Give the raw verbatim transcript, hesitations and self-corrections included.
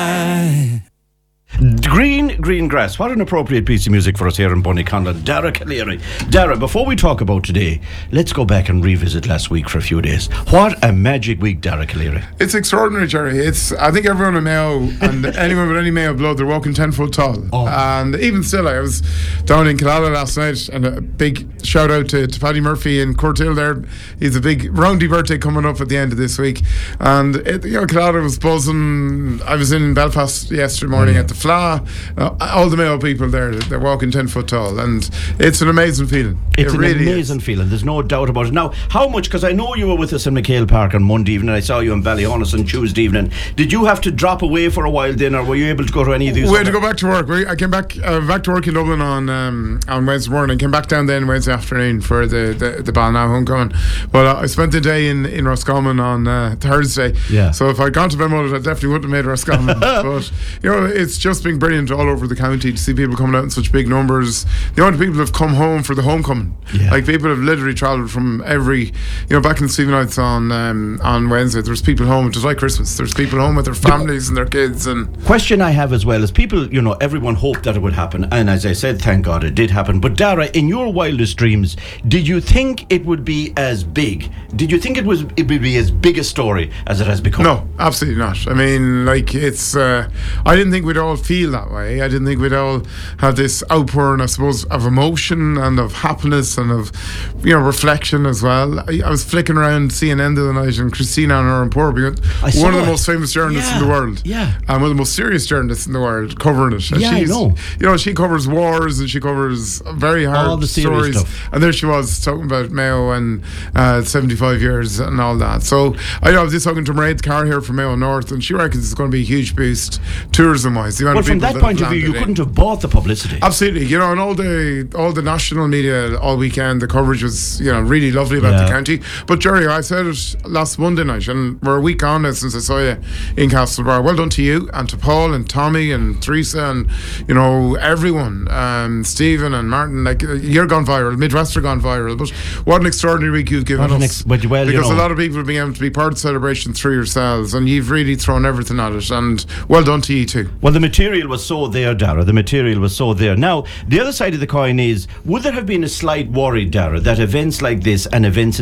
Green, Green Grass. What an appropriate piece of music for us here in Bonnyconlon. Dara Calleary. Dara, before we talk about today, let's go back and revisit last week for a few days. What a magic week, Dara Calleary. It's extraordinary, Jerry. It's I think everyone in Mayo and anyone with any Mayo blood, they're walking ten foot tall. Oh. And even still, I was down in Killala last night, and a big shout out to, to Paddy Murphy in Courthill there. He's a big roundy birthday coming up at the end of this week. And it, you know, Killala was buzzing. I was in Belfast yesterday morning mm. at the Fla. Uh, all the Mayo people there, they're walking ten foot tall, and it's an amazing feeling. It's it an really amazing is. feeling. There's no doubt about it. Now, how much? Because I know you were with us in McHale Park on Monday evening. I saw you in Ballyhonus on Tuesday evening. Did you have to drop away for a while then, or were you able to go to any of these? We had to go back to work. We, I came back uh, back to work in Dublin on um, on Wednesday morning. Came back down then Wednesday afternoon for the the, the Ballina homecoming. But uh, I spent the day in in Roscommon on uh, Thursday. Yeah. So if I'd gone to Belmullet, I definitely wouldn't have made Roscommon. But you know, it's just been brilliant all over the county to see people coming out in such big numbers. The amount of people have come home for the homecoming. Yeah. Like people have literally travelled from every, you know, back in Stephen Nights on um, on Wednesday. There's people home. It was like Christmas. There's people home with their families and their kids. And question I have as well is people, you know, everyone hoped that it would happen, and as I said, thank God it did happen. But Dara, in your wildest dreams, did you think it would be as big? Did you think it was it would be as big a story as it has become? No, absolutely not. I mean, like it's. Uh, I didn't think we'd all feel that way. I didn't think we'd all have this outpouring, I suppose, of emotion and of happiness and of, you know, reflection as well. I, I was flicking around C N N the other night, and Christina Noran-Poor, one of the it. most famous journalists yeah. in the world, yeah, and one of the most serious journalists in the world, covering it. And yeah, she's, I know. You know, she covers wars and she covers very hard all the serious stories. Stuff. And there she was talking about Mayo and uh, seventy-five years and all that. So I, I was just talking to Mairead Carr here from Mayo North, and she reckons it's going to be a huge boost tourism-wise. Well, from that, that point of view, you couldn't have bought the publicity. Absolutely, you know, and all the all the national media all weekend, the coverage was, you know, really lovely about yeah. the county. But Jerry, I said it last Monday night, and we're a week on now since I saw you in Castlebar. Well done to you and to Paul and Tommy and Teresa and, you know, everyone, um, Stephen and Martin. Like, you're gone viral, Midwest are gone viral. But what an extraordinary week you've given us. Ex- but well, because you know, a lot of people have been able to be part of the celebration through yourselves, and you've really thrown everything at it. And well done to you too. Well, the material was so there, Dara. The material was so there. Now, the other side of the coin is, would there have been a slight worry, Dara, that events like this and events